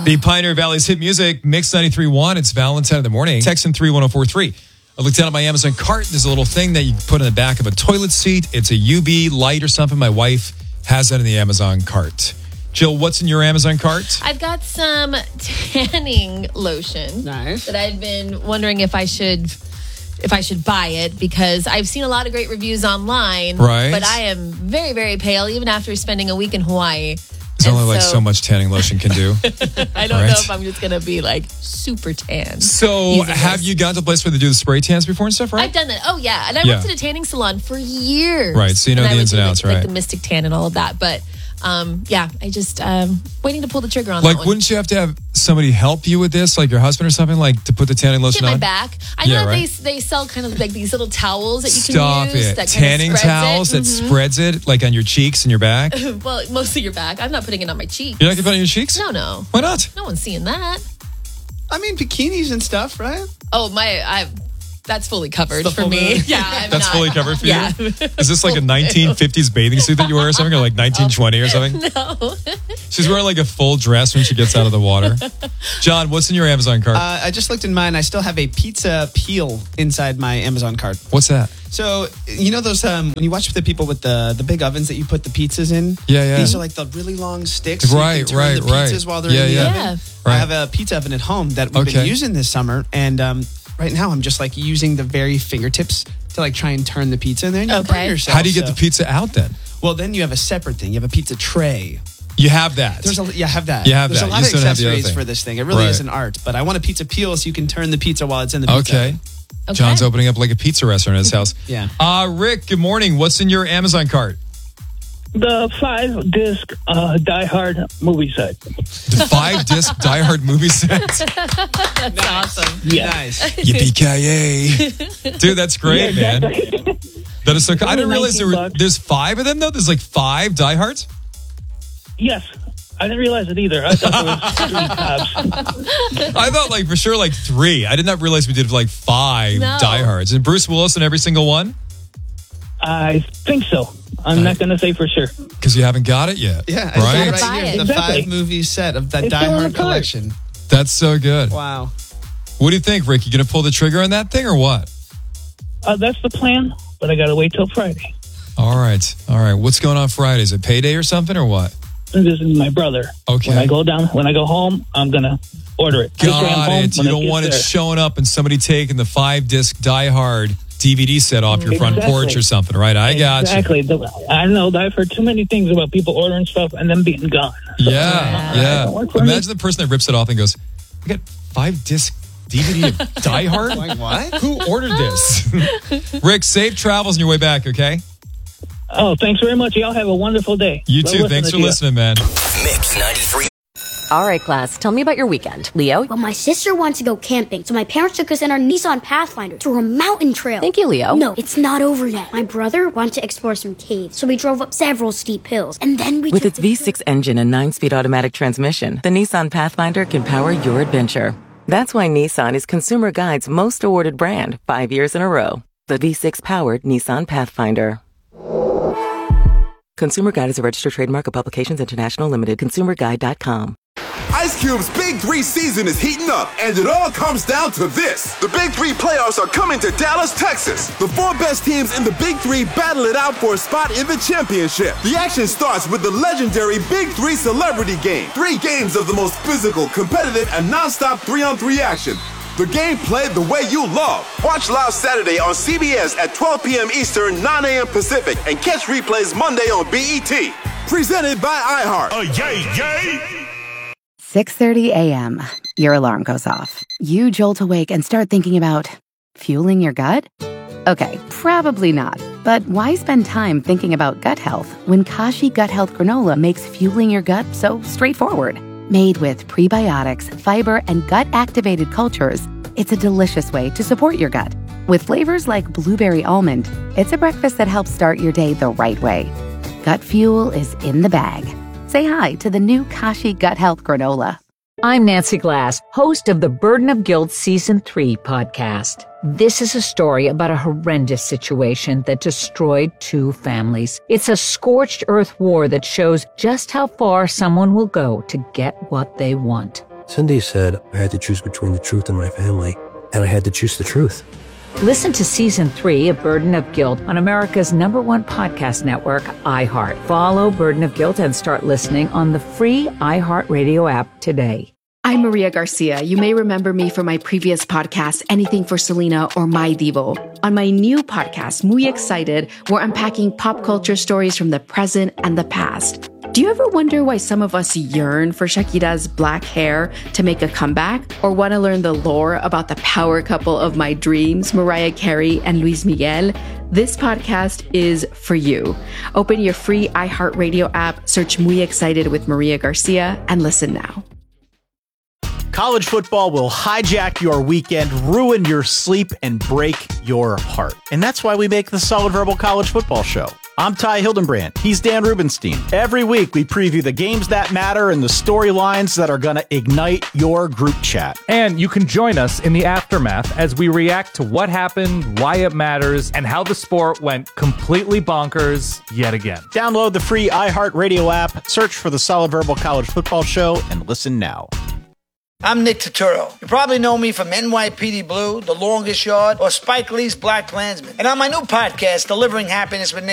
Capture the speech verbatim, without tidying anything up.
The Pioneer Valley's hit music, Mix ninety-three point one. It's Valentine in the morning. Text in three one zero four three. I looked down at my Amazon cart. There's a little thing that you put in the back of a toilet seat. It's a U V light or something. My wife has that in the Amazon cart. Jill, what's in your Amazon cart? I've got some tanning lotion. Nice. That I've been wondering if I should if I should buy it because I've seen a lot of great reviews online. Right. But I am very, very pale even after spending a week in Hawaii. There's And only like so much tanning lotion can do. I don't Right. know if I'm just going to be like super tan. So using have this. you gotten to a place where they do the spray tans before and stuff, right? I've done that. Oh, yeah. And I Yeah. went to the tanning salon for years. Right, so you know and the I would ins and do, outs, like, right. Like the Mystic Tan and all of that. But um, yeah, I just um, waiting to pull the trigger on Like, that one. wouldn't you have to have somebody help you with this, like your husband or something, like to put the tanning Get lotion my on? back. I know Yeah, that right. they they sell kind of like these little towels that you Stop can use. it. That Tanning kind of spreads towels it. that spreads it, like on your cheeks and your back? You're Mhm. Well, mostly your back. I'm not putting it on my cheeks. not going to put it on your cheeks? No, no. Why not? No one's seeing that. I mean, bikinis and stuff, right? Oh, my, I. That's fully covered The for full me. moon. Yeah, I'm That's not- fully covered for you? Yeah. Is this like a nineteen fifties bathing suit that you wear or something, or like nineteen twenty or something? No. She's wearing like a full dress when she gets out of the water. John, what's in your Amazon cart? Uh, I just looked in mine. I still have a pizza peel inside my Amazon cart. What's that? So, you know those, um, when you watch the people with the, the big ovens that you put the pizzas in? Yeah, yeah. These are like the really long sticks. so Right, you can turn right, the right. pizzas while they're Yeah, in the yeah. oven. Yeah. Right. I have a pizza oven at home that we've Okay. been using this summer. And um, right now I'm just like using the very fingertips to like try and turn the pizza in there. And you Okay. burn yourself. How do you get so- the pizza out then? Well, then you have a separate thing. You have a pizza tray. You have that. There's a yeah, have that. You have There's that. a You lot just of don't have the other accessories thing. for this thing. It really Right. is an art. But I want a pizza peel so you can turn the pizza while it's in the pizza. Okay. oven. Okay. John's opening up like a pizza restaurant in his house. Yeah. Uh, Rick, good morning. What's in your Amazon cart? The five disc uh, Die Hard movie set. The five disc Die Hard movie set. That's awesome. Yeah. Nice. Yippee-ki-yay. Dude, that's great, Yeah, man. exactly. That is so cool. I didn't realize there were, nineteen bucks. there's five of them, though? There's like five Die Hards? Yes. I didn't realize it either. I thought there was three tabs. I thought like for sure like three. I did not realize we did like five No. Die Hards. And Bruce Willis in every single one? I think so. I'm not going to say for sure. Because you haven't got it yet. Yeah, I Right? right, Buy right it. here. The Exactly. five movie set of the It's Die still in Hard the cart. collection. That's so good. Wow. What do you think, Rick? You going to pull the trigger on that thing or what? Uh, that's the plan, but I got to wait till Friday. All right. All right. What's going on Friday? Is it payday or something or what? And this is my brother. Okay. When I go down, when I go home, I'm going to order it. This way I'm Got home it. You when don't gets want it there. showing up and somebody taking the five disc Die Hard D V D set off your front Exactly. porch or something, right? I got Exactly. The- I know that I've heard too many things about people ordering stuff and then being gone. you. Yeah. Yeah. Don't work for me. Imagine the person that rips it off and goes, I got five disc D V D of Die Hard? Like what? Who ordered this? Rick, safe travels on your way back, okay? Oh, thanks very much. Y'all have a wonderful day. You Love too. listening Thanks for to you. listening, man. Mix ninety-three. All right, class, tell me about your weekend. Leo? Well, my sister wants to go camping, so my parents took us in our Nissan Pathfinder through a mountain trail. Thank you, Leo. No, it's not over yet. My brother wanted to explore some caves, so we drove up several steep hills, and then we With took its the- V six engine and nine-speed automatic transmission, the Nissan Pathfinder can power your adventure. That's why Nissan is Consumer Guide's most awarded brand five years in a row. The V six-powered Nissan Pathfinder. Consumer Guide is a registered trademark of Publications International Limited. consumer guide dot com. Ice Cube's Big Three season is heating up, and it all comes down to this. The Big Three playoffs are coming to Dallas, Texas. The four best teams in the Big Three battle it out for a spot in the championship. The action starts with the legendary Big Three Celebrity Game. Three games of the most physical, competitive, and non-stop three-on-three action. The game played the way you love. Watch live Saturday on C B S at twelve p.m. Eastern, nine a.m. Pacific, and catch replays Monday on B E T. Presented by iHeart. Oh, yay, yay! six thirty a.m. Your alarm goes off. You jolt awake and start thinking about fueling your gut? Okay, probably not. But why spend time thinking about gut health when Kashi Gut Health Granola makes fueling your gut so straightforward? Made with prebiotics, fiber, and gut-activated cultures, it's a delicious way to support your gut. With flavors like blueberry almond, it's a breakfast that helps start your day the right way. Gut fuel is in the bag. Say hi to the new Kashi Gut Health Granola. I'm Nancy Glass, host of the Burden of Guilt Season three podcast. This is a story about a horrendous situation that destroyed two families. It's a scorched earth war that shows just how far someone will go to get what they want. Cindy said I had to choose between the truth and my family, and I had to choose the truth. Listen to Season three of Burden of Guilt on America's number one podcast network, iHeart. Follow Burden of Guilt and start listening on the free iHeartRadio app today. I'm Maria Garcia. You may remember me from my previous podcast, Anything for Selena or My Divo. On my new podcast, Muy Excited, we're unpacking pop culture stories from the present and the past. Do you ever wonder why some of us yearn for Shakira's black hair to make a comeback? Or want to learn the lore about the power couple of my dreams, Mariah Carey and Luis Miguel? This podcast is for you. Open your free iHeartRadio app, search Muy Excited with Maria Garcia, and listen now. College football will hijack your weekend, ruin your sleep, and break your heart. And that's why we make the Solid Verbal College Football Show. I'm Ty Hildenbrand. He's Dan Rubenstein. Every week, we preview the games that matter and the storylines that are going to ignite your group chat. And you can join us in the aftermath as we react to what happened, why it matters, and how the sport went completely bonkers yet again. Download the free iHeartRadio app, search for the Solid Verbal College Football Show, and listen now. I'm Nick Turturro. You probably know me from N Y P D Blue, The Longest Yard, or Spike Lee's Black Klansman. And on my new podcast, Delivering Happiness with Nick,